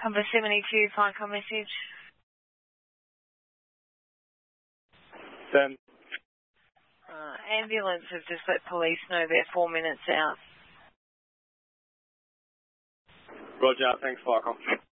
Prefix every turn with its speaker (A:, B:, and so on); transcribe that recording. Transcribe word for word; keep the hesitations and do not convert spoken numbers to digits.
A: Number seventy-two, FICOM message.
B: Ten.
A: Uh, ambulance has just let police know they're four minutes out.
B: Roger, thanks, FICOM.